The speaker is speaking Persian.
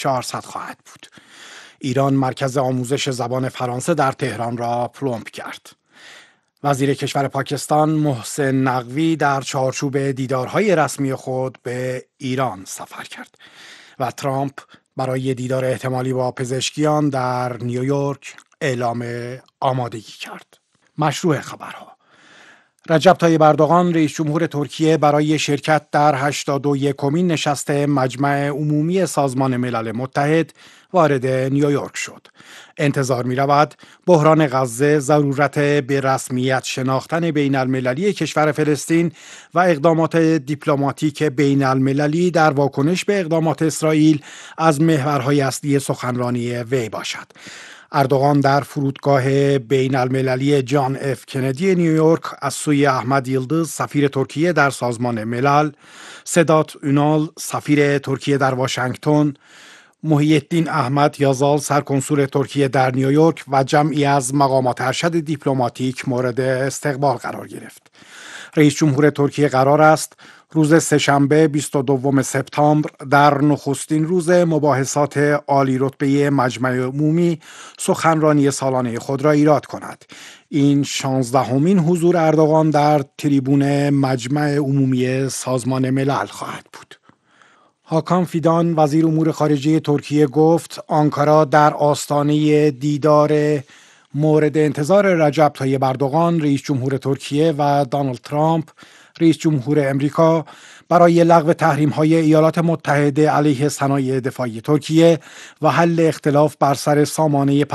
400 خواهد بود. ایران مرکز آموزش زبان فرانسه در تهران را پلمب کرد. وزیر کشور پاکستان محسن نقوی در چارچوب دیدارهای رسمی خود به ایران سفر کرد و ترامپ برای دیدار احتمالی با پزشکیان در نیویورک اعلام آمادگی کرد. مشروع خبرها: رجب طیب اردوغان رئیس جمهور ترکیه برای شرکت در 81مین نشست مجمع عمومی سازمان ملل متحد وارد نیویورک شد. انتظار می رود بحران غزه، ضرورت به رسمیت شناختن بین المللی کشور فلسطین و اقدامات دیپلماتیک بین المللی در واکنش به اقدامات اسرائیل از محورهای اصلی سخنرانی وی باشد. اردوغان در فرودگاه بین المللی جان اف کندی نیویورک از سوی احمد یلدز سفیر ترکیه در سازمان ملل، سدات اونال سفیر ترکیه در واشنگتن، محی الدین احمد یازال سرکنسول ترکیه در نیویورک و جمعی از مقامات ارشد دیپلماتیک مورد استقبال قرار گرفت. رئیس جمهور ترکیه قرار است روز سه‌شنبه 22 سپتامبر در نخستین روز مباحثات عالی رتبه مجمع عمومی سخنرانی سالانه خود را ایراد کند. این 16مین حضور اردوغان در تریبون مجمع عمومی سازمان ملل خواهد بود. هاکان فیدان وزیر امور خارجه ترکیه گفت آنکارا در آستانه دیدار مورد انتظار رجب طیب اردوغان رئیس جمهور ترکیه و دونالد ترامپ رئیس جمهور امریکا برای لغو تحریم‌های ایالات متحده علیه صنایع دفاعی ترکیه و حل اختلاف بر سر سامانه